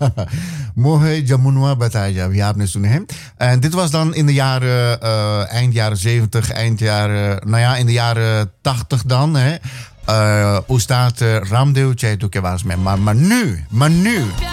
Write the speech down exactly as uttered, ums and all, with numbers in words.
Mohe Jamunwa Bataja, wie आपने सुने हैं. En dit was dan in de jaren, uh, eind jaren zeventig, eind jaren, nou ja, in de jaren tachtig dan. Hè. Uh, Ustad uh, Ramdeo Chaito Kewas me. Maar, maar nu, maar nu.